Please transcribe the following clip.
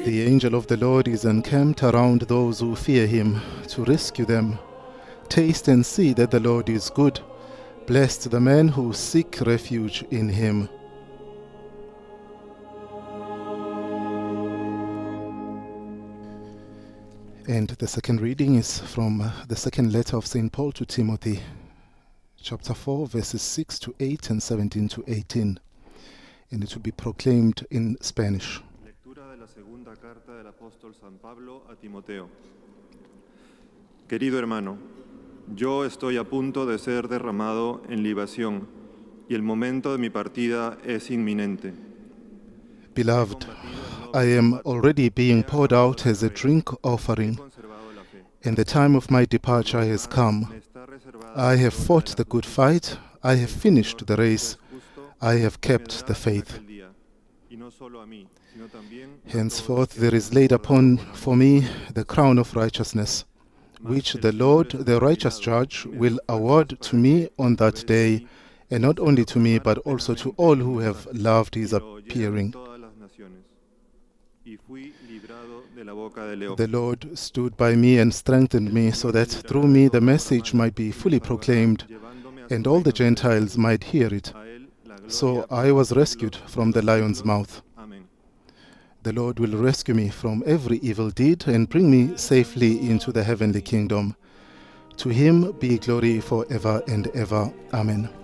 The angel of the Lord is encamped around those who fear him to rescue them. Taste and see that the Lord is good. Blessed the men who seek refuge in him. And the second reading is from the second letter of St. Paul to Timothy, chapter 4, verses 6 to 8 and 17 to 18. And it will be proclaimed in Spanish. Lectura de la segunda carta del apóstol San Pablo a Timoteo. Querido hermano, yo estoy a punto de ser derramado en libación y el momento de mi partida es inminente. Beloved, I am already being poured out as a drink offering, and the time of my departure has come. I have fought the good fight, I have finished the race, I have kept the faith. Henceforth there is laid upon for me the crown of righteousness, which the Lord, the righteous judge, will award to me on that day, and not only to me, but also to all who have loved his appearing. The Lord stood by me and strengthened me, so that through me the message might be fully proclaimed, and all the Gentiles might hear it. So I was rescued from the lion's mouth. The Lord will rescue me from every evil deed and bring me safely into the heavenly kingdom. To him be glory forever and ever. Amen.